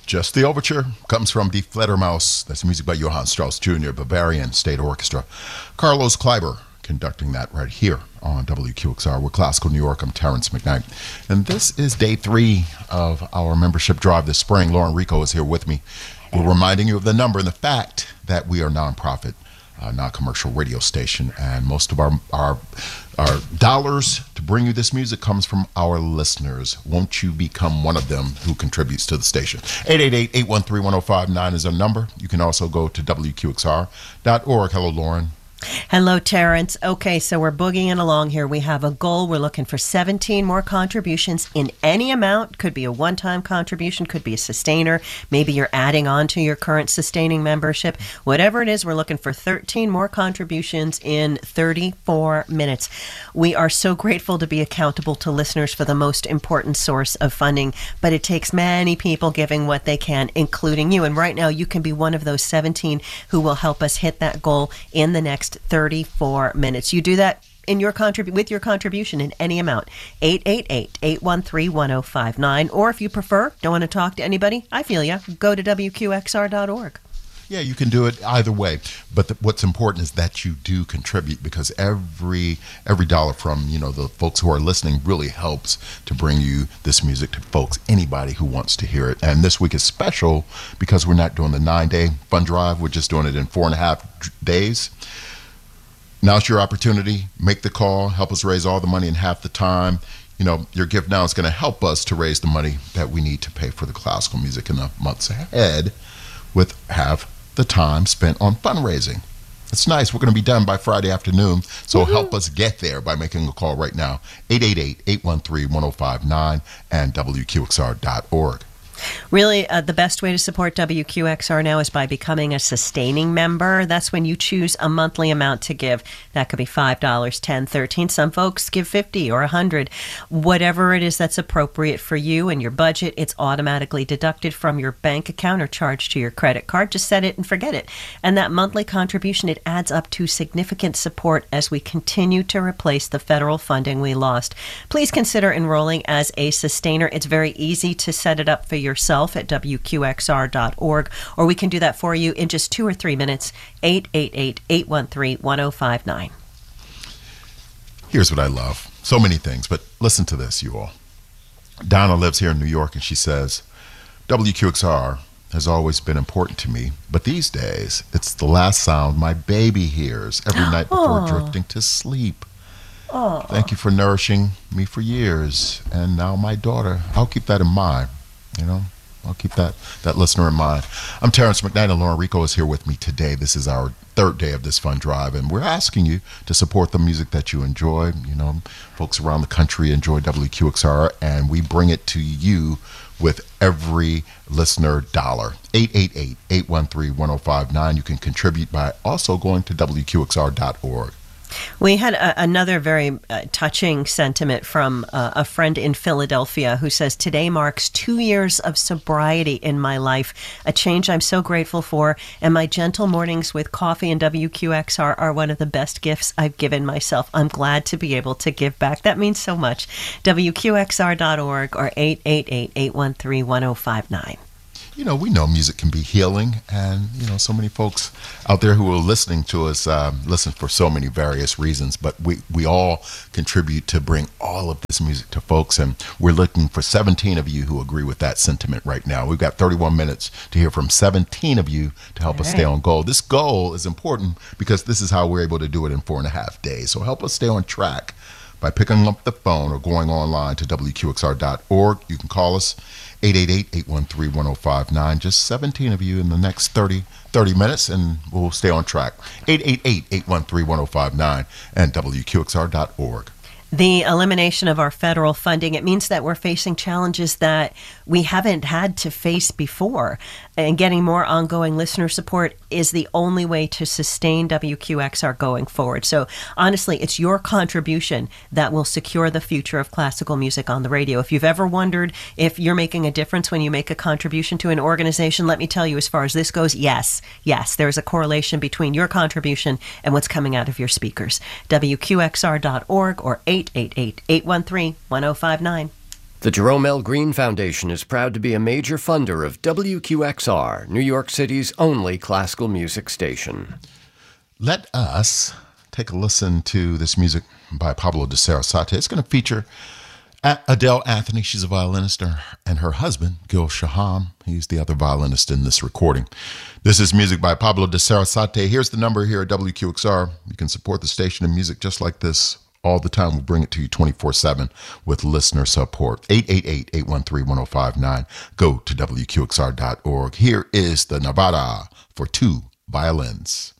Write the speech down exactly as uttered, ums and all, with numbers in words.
Just the Overture comes from Die Fledermaus. That's music by Johann Strauss Junior, Bavarian State Orchestra. Carlos Kleiber conducting that right here on W Q X R with Classical New York. I'm Terrence McKnight. And this is day three of our membership drive this spring. Lauren Rico is here with me. We're reminding you of the number and the fact that we are a nonprofit, uh, non-commercial radio station, and most of our, our our dollars to bring you this music comes from our listeners. Won't you become one of them who contributes to the station? eight eight eight, eight one three, one oh five nine is our number. You can also go to W Q X R dot org. Hello, Lauren. Hello, Terrence. Okay, so we're boogieing along here. We have a goal. We're looking for seventeen more contributions in any amount. Could be a one-time contribution, could be a sustainer. Maybe you're adding on to your current sustaining membership. Whatever it is, we're looking for thirteen more contributions in thirty-four minutes. We are so grateful to be accountable to listeners for the most important source of funding, but it takes many people giving what they can, including you. And right now, you can be one of those seventeen who will help us hit that goal in the next thirty-four minutes. You do that in your contrib- with your contribution in any amount. eight eight eight, eight one three, one oh five nine. Or if you prefer, don't want to talk to anybody, I feel ya, go to W Q X R dot org. Yeah, you can do it either way. But the, what's important is that you do contribute, because every every dollar from, you know, the folks who are listening really helps to bring you this music to folks, anybody who wants to hear it. And this week is special because we're not doing the nine-day fund drive. We're just doing it in four and a half days. Now's your opportunity. Make the call. Help us raise all the money in half the time. You know, your gift now is going to help us to raise the money that we need to pay for the classical music in the months ahead, with half the time spent on fundraising. It's nice. We're going to be done by Friday afternoon, so mm-hmm. help us get there by making a call right now. eight eight eight, eight one three, one oh five nine and W Q X R dot org. Really, uh, the best way to support W Q X R now is by becoming a sustaining member. That's when you choose a monthly amount to give. That could be five dollars, ten dollars, thirteen dollars. Some folks give fifty dollars or one hundred dollars. Whatever it is that's appropriate for you and your budget, it's automatically deducted from your bank account or charged to your credit card. Just set it and forget it. And that monthly contribution, it adds up to significant support as we continue to replace the federal funding we lost. Please consider enrolling as a sustainer. It's very easy to set it up for you yourself at W Q X R dot org, or we can do that for you in just two or three minutes. eight eight eight, eight one three, one oh five nine. Here's what I love. So many things, but listen to this, you all. Donna lives here in New York, and she says, W Q X R has always been important to me, but these days, it's the last sound my baby hears every night before Aww. drifting to sleep. Aww. Thank you for nourishing me for years, and now my daughter. I'll keep that in mind. You know, I'll keep that, that listener in mind. I'm Terrence McKnight, and Lauren Rico is here with me today. This is our third day of this fund drive, and we're asking you to support the music that you enjoy. You know, folks around the country enjoy W Q X R, and we bring it to you with every listener dollar. eight eight eight, eight one three, one oh five nine. You can contribute by also going to W Q X R dot org. We had a, another very uh, touching sentiment from uh, a friend in Philadelphia who says, today marks two years of sobriety in my life, a change I'm so grateful for, and my gentle mornings with coffee and W Q X R are one of the best gifts I've given myself. I'm glad to be able to give back. That means so much. W Q X R dot org or eight eight eight, eight one three, one oh five nine. You know, we know music can be healing, and, you know, so many folks out there who are listening to us um, listen for so many various reasons, but we, we all contribute to bring all of this music to folks, and we're looking for seventeen of you who agree with that sentiment right now. We've got thirty-one minutes to hear from seventeen of you to help all us right. stay on goal. This goal is important because this is how we're able to do it in four and a half days, so help us stay on track by picking up the phone or going online to W Q X R dot org. You can call us, eight eight eight, eight one three, one oh five nine. Just seventeen of you in the next thirty, thirty minutes, and we'll stay on track. eight eight eight, eight one three, one oh five nine and W Q X R dot org. The elimination of our federal funding, it means that we're facing challenges that we haven't had to face before. And getting more ongoing listener support is the only way to sustain W Q X R going forward. So honestly, it's your contribution that will secure the future of classical music on the radio. If you've ever wondered if you're making a difference when you make a contribution to an organization, let me tell you, as far as this goes, yes, yes, there's a correlation between your contribution and what's coming out of your speakers. W Q X R dot org or eight eight eight, eight one three, one oh five nine. The Jerome L. Green Foundation is proud to be a major funder of W Q X R, New York City's only classical music station. Let us take a listen to this music by Pablo de Sarasate. It's going to feature Adele Anthony. She's a violinist, and her husband, Gil Shaham. He's the other violinist in this recording. This is music by Pablo de Sarasate. Here's the number here at W Q X R. You can support the station in music just like this all the time. We'll bring it to you twenty-four seven with listener support. eight eight eight, eight one three, one oh five nine. Go to W Q X R dot org. Here is the Nevada for two violins.